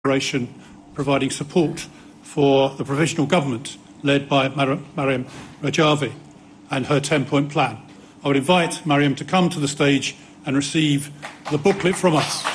declaration providing support for the provisional government led by Maryam Rajavi and her 10-point plan. I would invite Maryam to come to the stage and receive the booklet from us.